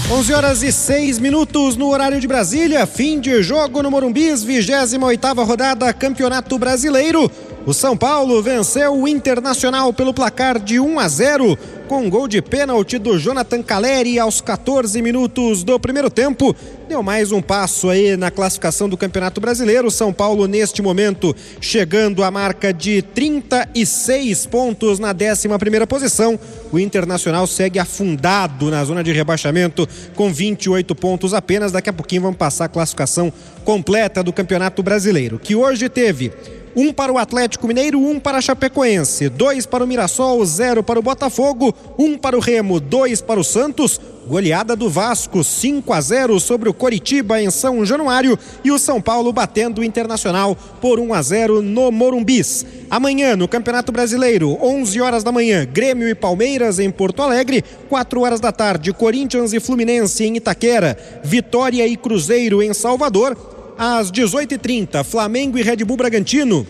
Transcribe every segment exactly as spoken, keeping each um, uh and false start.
onze horas e seis minutos no horário de Brasília, fim de jogo no Morumbi, vigésima oitava rodada, Campeonato Brasileiro. O São Paulo venceu o Internacional pelo placar de um a zero, com gol de pênalti do Jonathan Calleri aos quatorze minutos do primeiro tempo. Deu mais um passo aí na classificação do Campeonato Brasileiro. São Paulo, neste momento, chegando à marca de trinta e seis pontos na décima primeira posição. O Internacional segue afundado na zona de rebaixamento com vinte e oito pontos apenas. Daqui a pouquinho vamos passar a classificação completa do Campeonato Brasileiro, que hoje teve um para o Atlético Mineiro, um para a Chapecoense, dois para o Mirassol, zero para o Botafogo, um para o Remo, dois para o Santos. Goleada do Vasco, cinco a zero sobre o Coritiba em São Januário, e o São Paulo batendo o Internacional por um a zero no Morumbis. Amanhã, no Campeonato Brasileiro, onze horas da manhã, Grêmio e Palmeiras em Porto Alegre, quatro horas da tarde, Corinthians e Fluminense em Itaquera, Vitória e Cruzeiro em Salvador. Às dezoito e trinta, Flamengo e Red Bull Bragantino,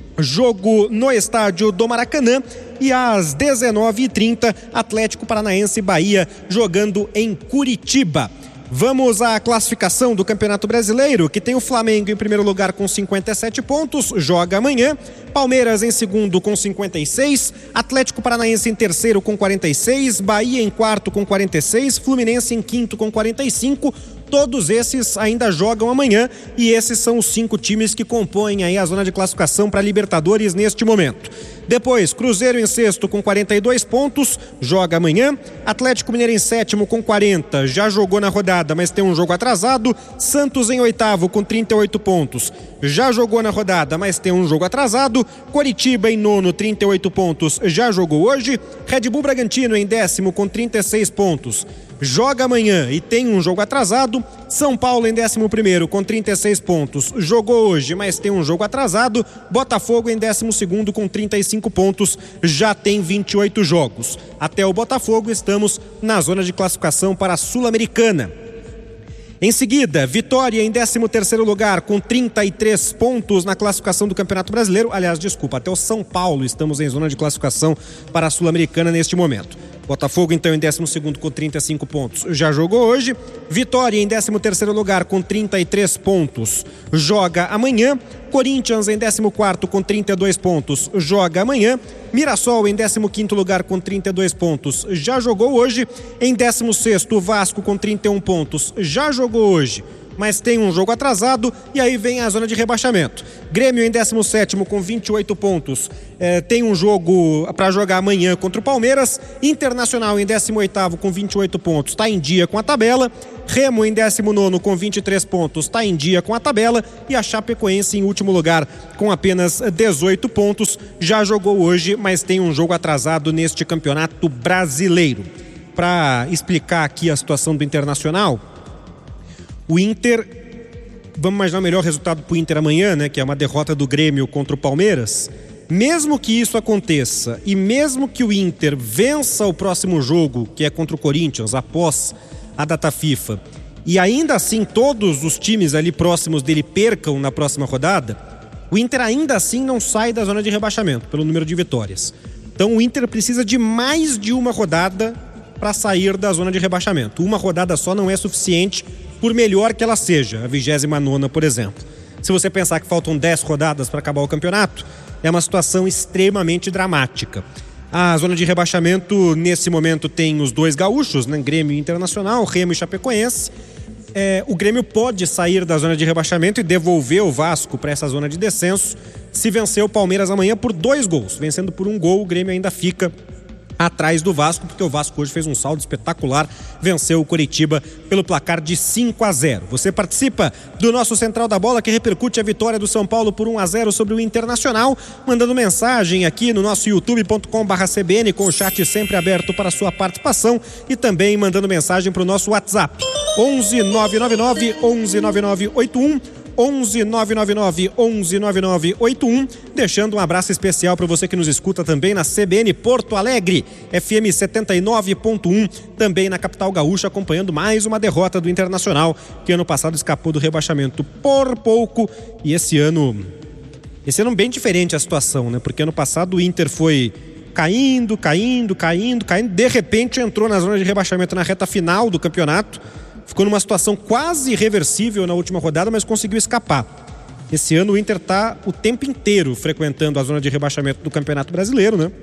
jogo no estádio do Maracanã. E às dezenove e trinta, Atlético Paranaense e Bahia jogando em Curitiba. Vamos à classificação do Campeonato Brasileiro, que tem o Flamengo em primeiro lugar com cinquenta e sete pontos, joga amanhã. Palmeiras em segundo com cinquenta e seis, Atlético Paranaense em terceiro com quarenta e seis, Bahia em quarto com quarenta e seis, Fluminense em quinto com quarenta e cinco. Todos esses ainda jogam amanhã, e esses são os cinco times que compõem aí a zona de classificação para Libertadores neste momento. Depois, Cruzeiro em sexto com quarenta e dois pontos, joga amanhã. Atlético Mineiro em sétimo com quarenta, já jogou na rodada, mas tem um jogo atrasado. Santos em oitavo com trinta e oito pontos, já jogou na rodada, mas tem um jogo atrasado. Coritiba em nono, trinta e oito pontos, já jogou hoje. Red Bull Bragantino em décimo com trinta e seis pontos, joga amanhã e tem um jogo atrasado. São Paulo em décimo primeiro com trinta e seis pontos, jogou hoje, mas tem um jogo atrasado. Botafogo em décimo segundo com trinta e cinco pontos, já tem vinte e oito jogos. Até o Botafogo estamos na zona de classificação para a Sul-Americana. Em seguida, Vitória em décimo terceiro lugar com trinta e três pontos na classificação do Campeonato Brasileiro. Aliás, desculpa, até o São Paulo estamos em zona de classificação para a Sul-Americana neste momento. Botafogo então em décimo segundo com trinta e cinco pontos, já jogou hoje. Vitória em décimo terceiro lugar com trinta e três pontos, joga amanhã. Corinthians em décimo quarto com trinta e dois pontos, joga amanhã. Mirassol em décimo quinto lugar com trinta e dois pontos, já jogou hoje. Em décimo sexto, Vasco com trinta e um pontos, já jogou hoje, mas tem um jogo atrasado, e aí vem a zona de rebaixamento. Grêmio em décimo sétimo com vinte e oito pontos, é, tem um jogo para jogar amanhã contra o Palmeiras. Internacional em décimo oitavo com vinte e oito pontos, está em dia com a tabela. Remo em décimo nono com vinte e três pontos, está em dia com a tabela. E a Chapecoense em último lugar com apenas dezoito pontos, já jogou hoje, mas tem um jogo atrasado neste Campeonato Brasileiro. Para explicar aqui a situação do Internacional, o Inter, vamos imaginar o melhor resultado para o Inter amanhã, né, que é uma derrota do Grêmio contra o Palmeiras. Mesmo que isso aconteça, e mesmo que o Inter vença o próximo jogo, que é contra o Corinthians, após a data FIFA, e ainda assim todos os times ali próximos dele percam na próxima rodada, o Inter ainda assim não sai da zona de rebaixamento pelo número de vitórias. Então o Inter precisa de mais de uma rodada para sair da zona de rebaixamento. Uma rodada só não é suficiente, por melhor que ela seja, a vigésima nona, por exemplo. Se você pensar que faltam dez rodadas para acabar o campeonato, é uma situação extremamente dramática. A zona de rebaixamento, nesse momento, tem os dois gaúchos, né? Grêmio e Internacional, Remo e Chapecoense. É, o Grêmio pode sair da zona de rebaixamento e devolver o Vasco para essa zona de descenso se vencer o Palmeiras amanhã por dois gols. Vencendo por um gol, o Grêmio ainda fica atrás do Vasco, porque o Vasco hoje fez um saldo espetacular, venceu o Coritiba pelo placar de cinco a zero. Você participa do nosso Central da Bola, que repercute a vitória do São Paulo por um a zero sobre o Internacional, mandando mensagem aqui no nosso youtube ponto com barra C B N, com o chat sempre aberto para a sua participação, e também mandando mensagem para o nosso WhatsApp onze nove nove nove onze nove nove oito um, onze nove nove nove onze nove nove oito um, deixando um abraço especial para você que nos escuta também na C B N Porto Alegre, F M setenta e nove ponto um, também na capital gaúcha, acompanhando mais uma derrota do Internacional, que ano passado escapou do rebaixamento por pouco, e esse ano esse ano bem diferente a situação, né? Porque ano passado o Inter foi caindo, caindo, caindo, caindo. De repente entrou na zona de rebaixamento na reta final do campeonato. Ficou numa situação quase irreversível na última rodada, mas conseguiu escapar. Esse ano o Inter está o tempo inteiro frequentando a zona de rebaixamento do Campeonato Brasileiro, né?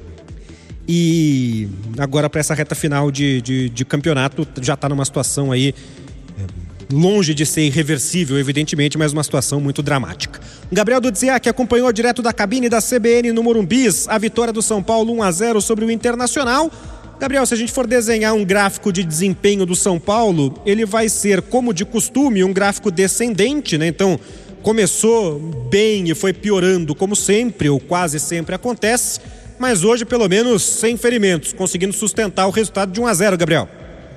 E agora para essa reta final de, de, de campeonato já está numa situação aí longe de ser irreversível, evidentemente, mas uma situação muito dramática. Gabriel Dudziak acompanhou direto da cabine da C B N no Morumbis a vitória do São Paulo um a zero sobre o Internacional. Gabriel, se a gente for desenhar um gráfico de desempenho do São Paulo, ele vai ser, como de costume, um gráfico descendente, né? Então, começou bem e foi piorando, como sempre, ou quase sempre acontece, mas hoje, pelo menos, sem ferimentos, conseguindo sustentar o resultado de um a zero, Gabriel.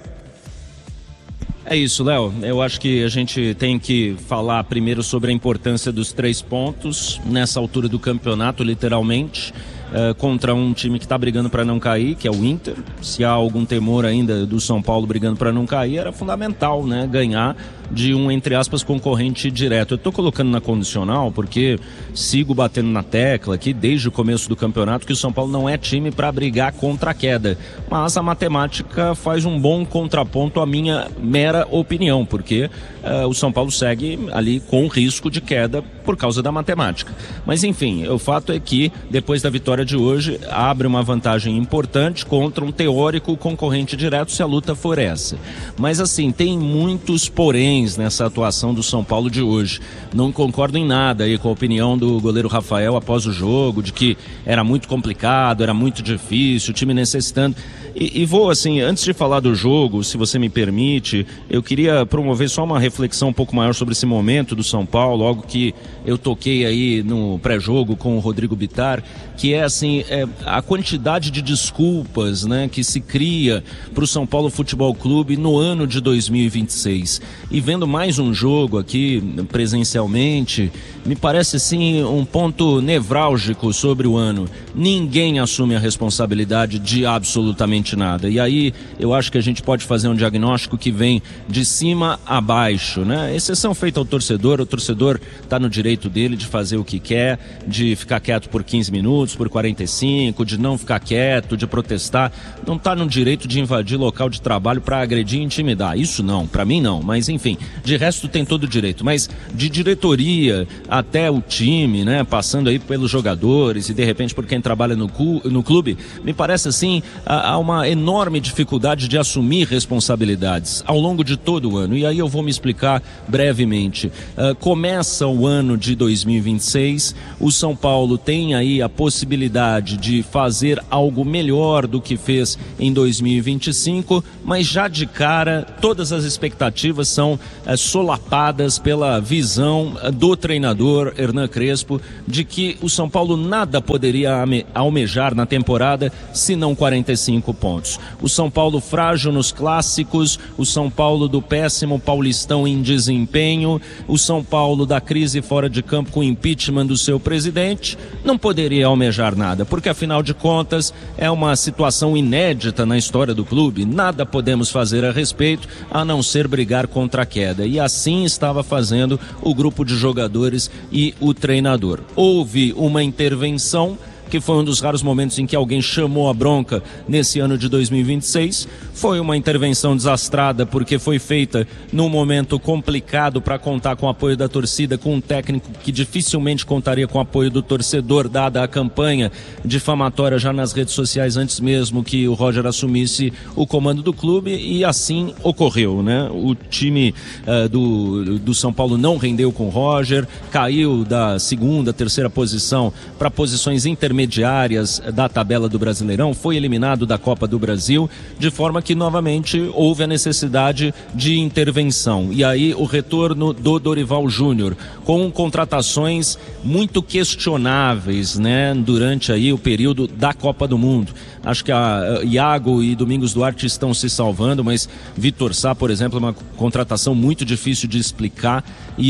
É isso, Léo. Eu acho que a gente tem que falar primeiro sobre a importância dos três pontos nessa altura do campeonato, literalmente, uh, contra um time que está brigando para não cair, que é o Inter. Se há algum temor ainda do São Paulo brigando para não cair, era fundamental, né, ganhar de um, entre aspas, concorrente direto. Eu estou colocando na condicional porque sigo batendo na tecla aqui desde o começo do campeonato que o São Paulo não é time para brigar contra a queda, mas a matemática faz um bom contraponto à minha mera opinião, porque uh, o São Paulo segue ali com risco de queda por causa da matemática. Mas enfim, o fato é que depois da vitória de hoje abre uma vantagem importante contra um teórico concorrente direto se a luta for essa. Mas assim, tem muitos porém nessa atuação do São Paulo de hoje. Não concordo em nada aí com a opinião do goleiro Rafael após o jogo, de que era muito complicado, era muito difícil, o time necessitando. E, e vou, assim, antes de falar do jogo, se você me permite, eu queria promover só uma reflexão um pouco maior sobre esse momento do São Paulo, algo que eu toquei aí no pré-jogo com o Rodrigo Bittar, que é, assim, é, a quantidade de desculpas, né, que se cria para o São Paulo Futebol Clube no ano de dois mil e vinte e seis. E vendo mais um jogo aqui presencialmente, me parece, assim, um ponto nevrálgico sobre o ano. Ninguém assume a responsabilidade de absolutamente nada. E aí eu acho que a gente pode fazer um diagnóstico que vem de cima a baixo, né? Exceção feita ao torcedor, o torcedor está no direito dele de fazer o que quer, de ficar quieto por quinze minutos, por quarenta e cinco, de não ficar quieto, de protestar. Não está no direito de invadir local de trabalho para agredir e intimidar. Isso não, para mim não, mas enfim, de resto tem todo o direito. Mas de diretoria até o time, né, passando aí pelos jogadores e de repente por quem trabalha no, cu, no clube, me parece assim, há uma enorme dificuldade de assumir responsabilidades ao longo de todo o ano. E aí eu vou me explicar brevemente. Uh, começa o ano de dois mil e vinte e seis, o São Paulo tem aí a possibilidade de fazer algo melhor do que fez em dois mil e vinte e cinco, mas já de cara todas as expectativas são uh, solapadas pela visão uh, do treinador Hernan Crespo de que o São Paulo nada poderia almejar na temporada se não quarenta e cinco pontos. O São Paulo frágil nos clássicos, o São Paulo do péssimo Paulistão em desempenho, o São Paulo da crise fora de campo com o impeachment do seu presidente, não poderia almejar nada, porque afinal de contas é uma situação inédita na história do clube, nada podemos fazer a respeito a não ser brigar contra a queda, e assim estava fazendo o grupo de jogadores e o treinador. Houve uma intervenção que foi um dos raros momentos em que alguém chamou a bronca nesse ano de dois mil e vinte e seis. Foi uma intervenção desastrada porque foi feita num momento complicado para contar com o apoio da torcida, com um técnico que dificilmente contaria com o apoio do torcedor, dada a campanha difamatória já nas redes sociais antes mesmo que o Roger assumisse o comando do clube, e assim ocorreu, né? O time uh, do, do São Paulo não rendeu com o Roger, caiu da segunda, terceira posição para posições intermediárias intermediárias da tabela do Brasileirão, foi eliminado da Copa do Brasil, de forma que novamente houve a necessidade de intervenção. E aí o retorno do Dorival Júnior, com contratações muito questionáveis, né, durante aí o período da Copa do Mundo. Acho que a Iago e Domingos Duarte estão se salvando, mas Vitor Sá, por exemplo, é uma contratação muito difícil de explicar,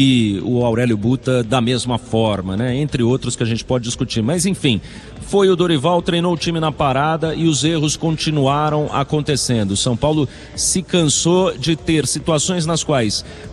e o Aurélio Buta da mesma forma, né? Entre outros que a gente pode discutir. Mas enfim, foi o Dorival, treinou o time na parada e os erros continuaram acontecendo. O São Paulo se cansou de ter situações nas quais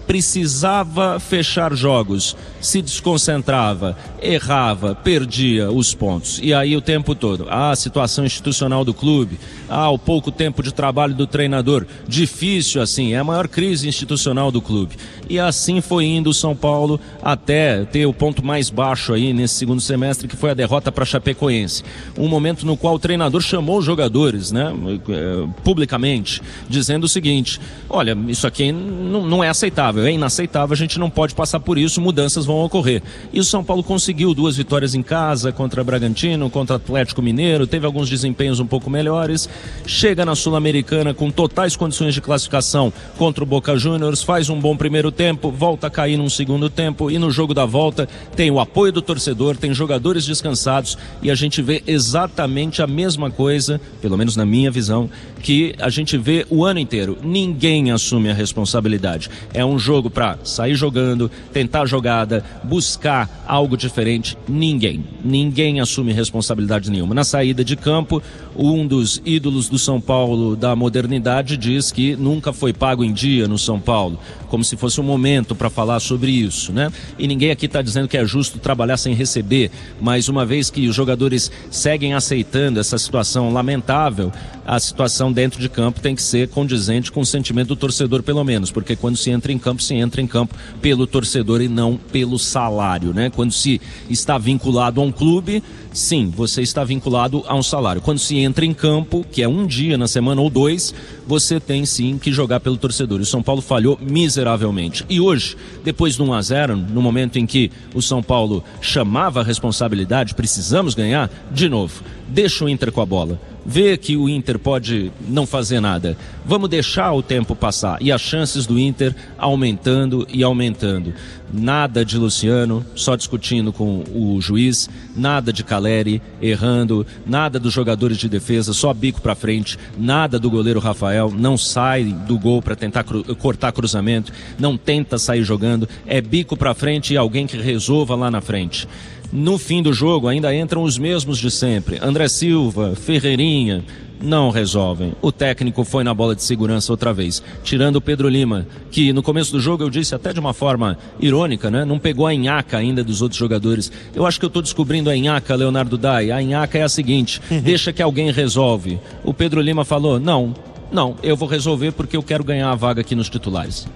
precisava fechar jogos, se desconcentrava, errava, perdia os pontos. E aí o tempo todo, ah, a situação institucional do clube, ah, o pouco tempo de trabalho do treinador, difícil assim, é a maior crise institucional do clube. E assim foi indo o São Paulo até ter o ponto mais baixo aí nesse segundo semestre, que foi a derrota para a Chapecoense. Um momento no qual o treinador chamou os jogadores, né, publicamente, dizendo o seguinte: olha, isso aqui não, não é aceitável, é inaceitável, a gente não pode passar por isso, mudanças vão ocorrer. E o São Paulo conseguiu duas vitórias em casa, contra Bragantino, contra Atlético Mineiro, teve alguns desempenhos um pouco melhores, chega na Sul-Americana com totais condições de classificação contra o Boca Juniors, faz um bom primeiro tempo, volta a cair num segundo tempo, e no jogo da volta tem o apoio do torcedor, tem jogadores descansados, e a gente vê exatamente a mesma coisa, pelo menos na minha visão, que a gente vê o ano inteiro. Ninguém assume a responsabilidade. É um jogo para sair jogando, tentar jogada, buscar algo diferente. Ninguém. Ninguém assume responsabilidade nenhuma. Na saída de campo, um dos ídolos do São Paulo da modernidade diz que nunca foi pago em dia no São Paulo, como se fosse um momento para falar sobre isso, né? E ninguém aqui está dizendo que é justo trabalhar sem receber, mas uma vez que os jogadores seguem aceitando essa situação lamentável, a situação dentro de campo tem que ser condizente com o sentimento do torcedor, pelo menos, porque quando se entra em campo, se entra em campo pelo torcedor e não pelo salário, né? Quando se está vinculado a um clube, sim, você está vinculado a um salário. Quando se entra em campo, que é um dia na semana ou dois, você tem sim que jogar pelo torcedor. O São Paulo falhou miseravelmente. E hoje, depois do um a zero, no momento em que o São Paulo chamava a responsabilidade, precisamos ganhar, de novo, deixa o Inter com a bola. Vê que o Inter pode não fazer nada. Vamos deixar o tempo passar. E as chances do Inter aumentando e aumentando. Nada de Luciano, só discutindo com o juiz. Nada de Caleri, errando. Nada dos jogadores de defesa, só bico pra frente. Nada do goleiro Rafael, não sai do gol para tentar cru- cortar cruzamento. Não tenta sair jogando. É bico pra frente e alguém que resolva lá na frente. No fim do jogo ainda entram os mesmos de sempre. André Silva, Ferreirinha, não resolvem. O técnico foi na bola de segurança outra vez, tirando o Pedro Lima, que no começo do jogo eu disse até de uma forma irônica, né? Não pegou a nhaca ainda dos outros jogadores. Eu acho que eu estou descobrindo a nhaca, Leonardo Dai. A nhaca é a seguinte: uhum. Deixa que alguém resolve. O Pedro Lima falou, não, não, eu vou resolver porque eu quero ganhar a vaga aqui nos titulares.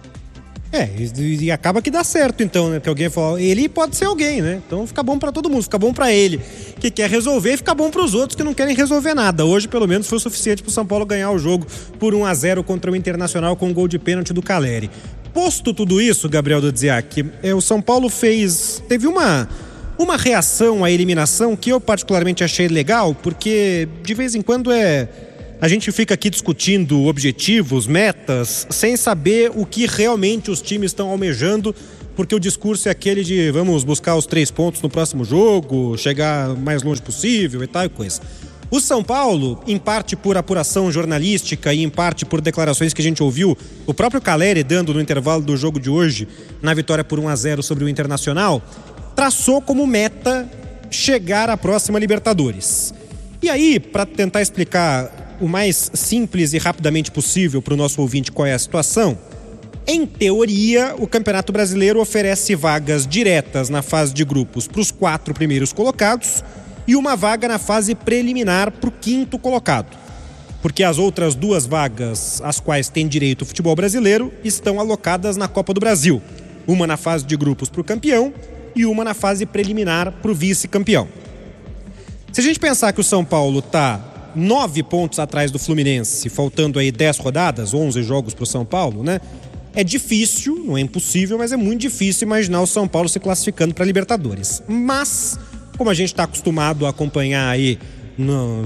É, e, e acaba que dá certo então, né? Porque alguém fala, ele pode ser alguém, né? Então fica bom pra todo mundo, fica bom pra ele que quer resolver e fica bom pros outros que não querem resolver nada. Hoje, pelo menos, foi o suficiente pro São Paulo ganhar o jogo por um a zero contra o Internacional com um gol de pênalti do Caleri. Posto tudo isso, Gabriel Dodziak, é, o São Paulo fez... teve uma, uma reação à eliminação que eu particularmente achei legal, porque de vez em quando é... a gente fica aqui discutindo objetivos, metas, sem saber o que realmente os times estão almejando, porque o discurso é aquele de vamos buscar os três pontos no próximo jogo, chegar o mais longe possível e tal e coisa. O São Paulo, em parte por apuração jornalística e em parte por declarações que a gente ouviu, o próprio Caleri dando no intervalo do jogo de hoje, na vitória por um a zero sobre o Internacional, traçou como meta chegar à próxima Libertadores. E aí, para tentar explicar o mais simples e rapidamente possível para o nosso ouvinte qual é a situação, em teoria, o Campeonato Brasileiro oferece vagas diretas na fase de grupos para os quatro primeiros colocados e uma vaga na fase preliminar para o quinto colocado. Porque as outras duas vagas, às quais tem direito o futebol brasileiro, estão alocadas na Copa do Brasil. Uma na fase de grupos para o campeão e uma na fase preliminar para o vice-campeão. Se a gente pensar que o São Paulo está nove pontos atrás do Fluminense, faltando aí dez rodadas, onze jogos para o São Paulo, né? É difícil, não é impossível, mas é muito difícil imaginar o São Paulo se classificando para a Libertadores. Mas, como a gente está acostumado a acompanhar aí no,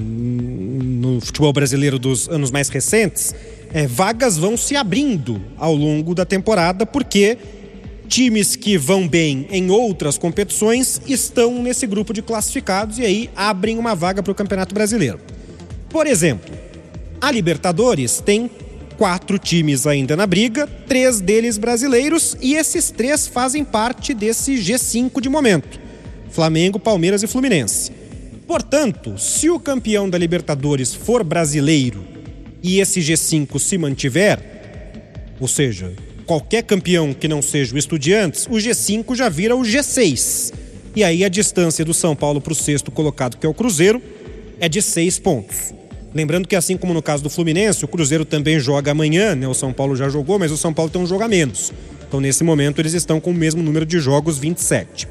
no futebol brasileiro dos anos mais recentes, é, vagas vão se abrindo ao longo da temporada, porque times que vão bem em outras competições estão nesse grupo de classificados e aí abrem uma vaga para o Campeonato Brasileiro. Por exemplo, a Libertadores tem quatro times ainda na briga, três deles brasileiros, e esses três fazem parte desse G cinco de momento: Flamengo, Palmeiras e Fluminense. Portanto, se o campeão da Libertadores for brasileiro e esse G cinco se mantiver, ou seja, qualquer campeão que não seja o Estudiantes, o G cinco já vira o G seis. E aí a distância do São Paulo para o sexto colocado, que é o Cruzeiro, é de seis pontos. Lembrando que, assim como no caso do Fluminense, o Cruzeiro também joga amanhã, né? O São Paulo já jogou, mas o São Paulo tem um jogo a menos. Então, nesse momento, eles estão com o mesmo número de jogos, vinte e sete.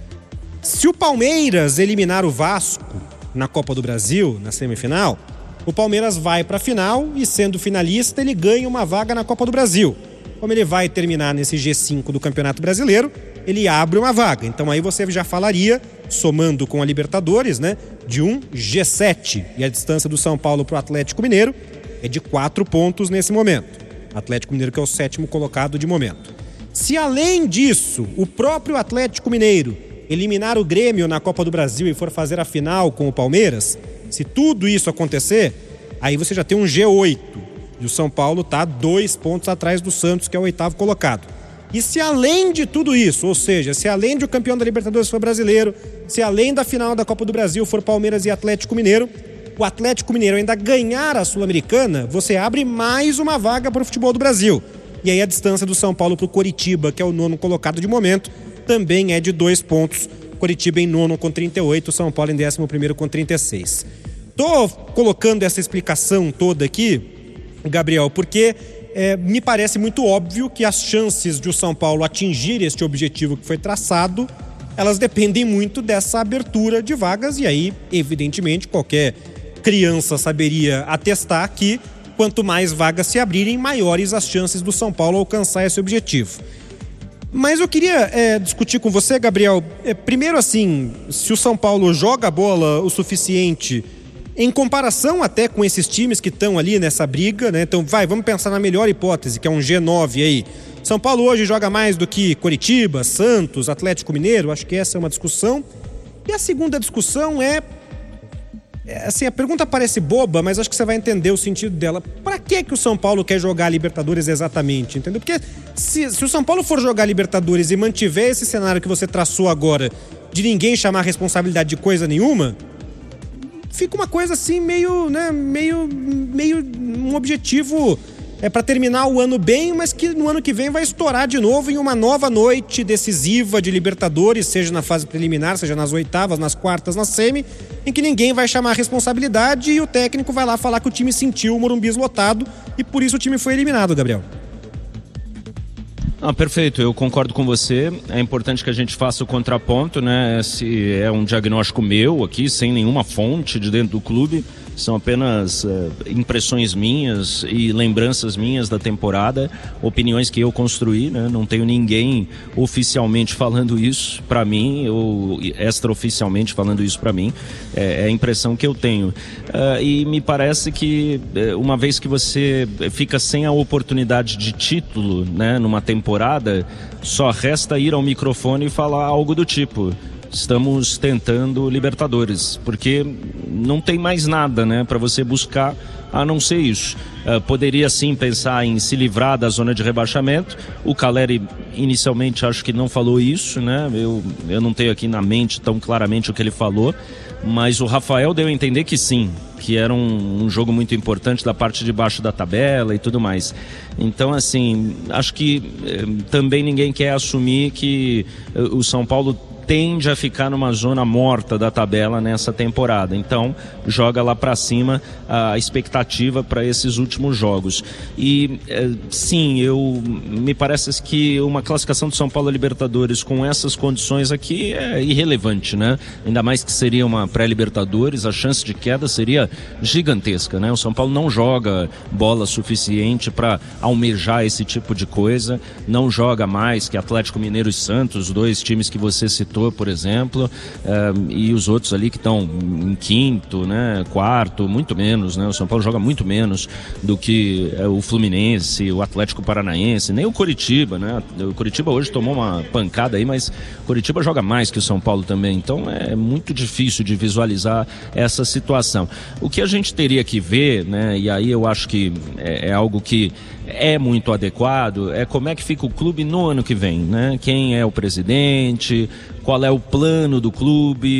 Se o Palmeiras eliminar o Vasco na Copa do Brasil, na semifinal, o Palmeiras vai para a final e, sendo finalista, ele ganha uma vaga na Copa do Brasil. Como ele vai terminar nesse G cinco do Campeonato Brasileiro, ele abre uma vaga. Então aí você já falaria, somando com a Libertadores, né, de um G sete. E a distância do São Paulo para o Atlético Mineiro é de quatro pontos nesse momento. Atlético Mineiro que é o sétimo colocado de momento. Se além disso, o próprio Atlético Mineiro eliminar o Grêmio na Copa do Brasil e for fazer a final com o Palmeiras, se tudo isso acontecer, aí você já tem um G oito. E o São Paulo está dois pontos atrás do Santos, que é o oitavo colocado. E se além de tudo isso, ou seja, se além de o campeão da Libertadores for brasileiro, se além da final da Copa do Brasil for Palmeiras e Atlético Mineiro, o Atlético Mineiro ainda ganhar a Sul-Americana, você abre mais uma vaga para o futebol do Brasil. E aí a distância do São Paulo para o Coritiba, que é o nono colocado de momento, também é de dois pontos. Coritiba em nono com trinta e oito, São Paulo em décimo primeiro com trinta e seis. Tô colocando essa explicação toda aqui, Gabriel, porque é, me parece muito óbvio que as chances de o São Paulo atingir este objetivo que foi traçado, elas dependem muito dessa abertura de vagas. E aí, evidentemente, qualquer criança saberia atestar que quanto mais vagas se abrirem, maiores as chances do São Paulo alcançar esse objetivo. Mas eu queria é, discutir com você, Gabriel, é, primeiro assim, se o São Paulo joga a bola o suficiente em comparação até com esses times que estão ali nessa briga, né? Então vai, vamos pensar na melhor hipótese, que é um G nove aí. São Paulo hoje joga mais do que Coritiba, Santos, Atlético Mineiro, acho que essa é uma discussão. E a segunda discussão é, é assim, a pergunta parece boba, mas acho que você vai entender o sentido dela. Para que que o São Paulo quer jogar a Libertadores exatamente, entendeu? Porque se, se o São Paulo for jogar a Libertadores e mantiver esse cenário que você traçou agora, de ninguém chamar a responsabilidade de coisa nenhuma, fica uma coisa assim meio, né, meio, meio um objetivo é para terminar o ano bem, mas que no ano que vem vai estourar de novo em uma nova noite decisiva de Libertadores, seja na fase preliminar, seja nas oitavas, nas quartas, na semi, em que ninguém vai chamar a responsabilidade e o técnico vai lá falar que o time sentiu o Morumbi lotado e por isso o time foi eliminado, Gabriel. Ah, perfeito, eu concordo com você. É importante que a gente faça o contraponto, né? Esse é um diagnóstico meu aqui, sem nenhuma fonte de dentro do clube. São apenas uh, impressões minhas e lembranças minhas da temporada, opiniões que eu construí, né? Não tenho ninguém oficialmente falando isso para mim ou extraoficialmente falando isso para mim. É, é a impressão que eu tenho. Uh, e me parece que uma vez que você fica sem a oportunidade de título, né, numa temporada, só resta ir ao microfone e falar algo do tipo: estamos tentando Libertadores, porque não tem mais nada, né, para você buscar a não ser isso. Uh, poderia sim pensar em se livrar da zona de rebaixamento. O Caleri inicialmente acho que não falou isso, né? Eu, eu não tenho aqui na mente tão claramente o que ele falou, mas o Rafael deu a entender que sim, que era um, um jogo muito importante da parte de baixo da tabela e tudo mais. Então, assim, acho que eh, também ninguém quer assumir que eh, o São Paulo tende a ficar numa zona morta da tabela nessa temporada. Então, joga lá para cima a expectativa para esses últimos jogos. E, eh, sim, eu me parece que uma classificação do São Paulo a Libertadores com essas condições aqui é irrelevante, né? Ainda mais que seria uma pré-Libertadores, a chance de queda seria gigantesca, né? O São Paulo não joga bola suficiente para almejar esse tipo de coisa, não joga mais que Atlético Mineiro e Santos, dois times que você citou, por exemplo, uh, e os outros ali que estão em quinto, né, quarto, muito menos, né? O São Paulo joga muito menos do que uh, o Fluminense, o Atlético Paranaense, nem o Coritiba, né? O Coritiba hoje tomou uma pancada aí, mas o Coritiba joga mais que o São Paulo também, então é muito difícil de visualizar essa situação. O que a gente teria que ver, né, e aí eu acho que é, é algo que é muito adequado, é como é que fica o clube no ano que vem, né? Quem é o presidente, qual é o plano do clube,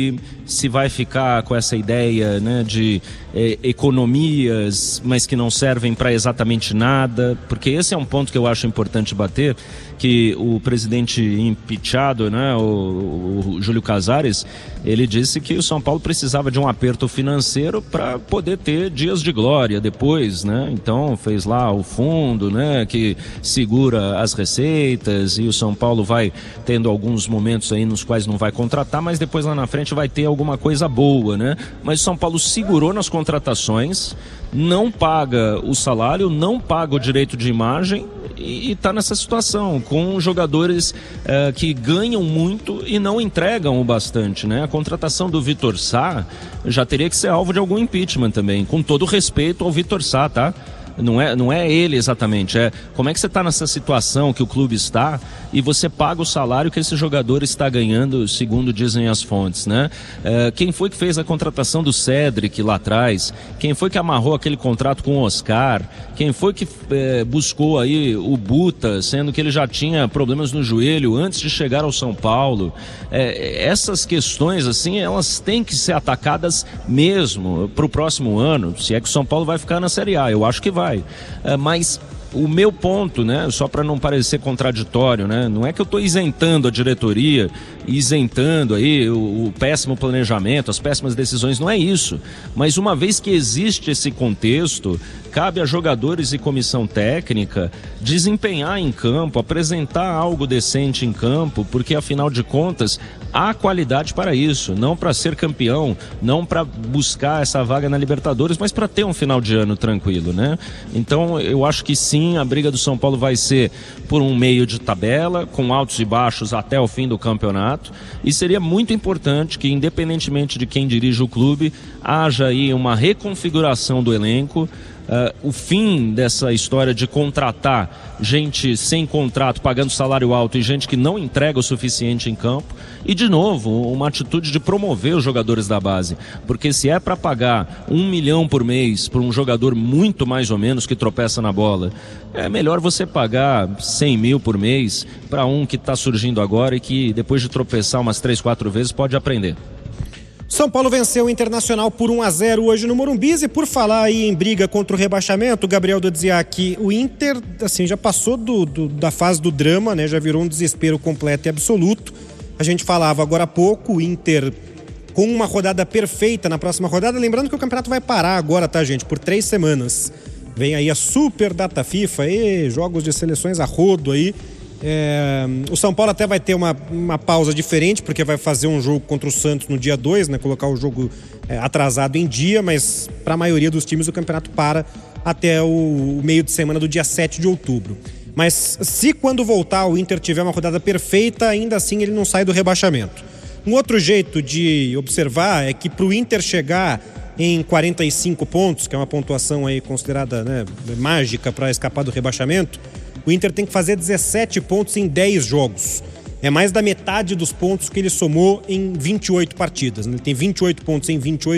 se vai ficar com essa ideia, né, de eh, economias, mas que não servem para exatamente nada, porque esse é um ponto que eu acho importante bater, que o presidente impeachado, né, o, o Júlio Casares, ele disse que o São Paulo precisava de um aperto financeiro para poder ter dias de glória depois, né? Então fez lá o fundo, né, que segura as receitas, e o São Paulo vai tendo alguns momentos aí nos quais não vai contratar, mas depois lá na frente vai ter alguma coisa boa, né? Mas o São Paulo segurou nas contratações, não paga o salário, não paga o direito de imagem e está nessa situação, com jogadores uh, que ganham muito e não entregam o bastante, né? A contratação do Vitor Sá já teria que ser alvo de algum impeachment também, com todo respeito ao Vitor Sá, tá? Não é, não é ele exatamente, é como é que você está nessa situação que o clube está e você paga o salário que esse jogador está ganhando, segundo dizem as fontes, né? É, quem foi que fez a contratação do Cedric lá atrás? Quem foi que amarrou aquele contrato com o Oscar? Quem foi que é, buscou aí o Buta, sendo que ele já tinha problemas no joelho antes de chegar ao São Paulo? É, essas questões, assim, elas têm que ser atacadas mesmo para o próximo ano, se é que o São Paulo vai ficar na Série A. Eu acho que vai. É, mas o meu ponto, né, só para não parecer contraditório, né, não é que eu estou isentando a diretoria, isentando aí o, o péssimo planejamento, as péssimas decisões, não é isso. Mas uma vez que existe esse contexto, cabe a jogadores e comissão técnica desempenhar em campo, apresentar algo decente em campo, porque afinal de contas há qualidade para isso, não para ser campeão, não para buscar essa vaga na Libertadores, mas para ter um final de ano tranquilo, né? Então eu acho que sim, a briga do São Paulo vai ser por um meio de tabela, com altos e baixos até o fim do campeonato, e seria muito importante que, independentemente de quem dirige o clube, haja aí uma reconfiguração do elenco. Uh, o fim dessa história de contratar gente sem contrato, pagando salário alto, e gente que não entrega o suficiente em campo, e de novo uma atitude de promover os jogadores da base, porque se é para pagar um milhão por mês por um jogador muito mais ou menos que tropeça na bola, é melhor você pagar cem mil por mês para um que está surgindo agora e que depois de tropeçar umas três, quatro vezes pode aprender. São Paulo venceu o Internacional por um a zero hoje no Morumbi. E por falar aí em briga contra o rebaixamento, o Gabriel dizia que o Inter, assim, já passou do, do, da fase do drama, né? Já virou um desespero completo e absoluto. A gente falava agora há pouco, o Inter com uma rodada perfeita na próxima rodada. Lembrando que o campeonato vai parar agora, tá, gente? Por três semanas. Vem aí a super data FIFA, e jogos de seleções a rodo aí. É, o São Paulo até vai ter uma, uma pausa diferente, porque vai fazer um jogo contra o Santos no dia dois, né? Colocar o jogo é, atrasado em dia, mas para a maioria dos times o campeonato para até o, o meio de semana do dia sete de outubro. Mas se quando voltar o Inter tiver uma rodada perfeita, ainda assim ele não sai do rebaixamento. Um outro jeito de observar é que para o Inter chegar em quarenta e cinco pontos, que é uma pontuação aí considerada, né, mágica para escapar do rebaixamento, o Inter tem que fazer dezessete pontos em dez jogos. É mais da metade dos pontos que ele somou em vinte e oito partidas. Ele tem vinte e oito pontos em vinte e oito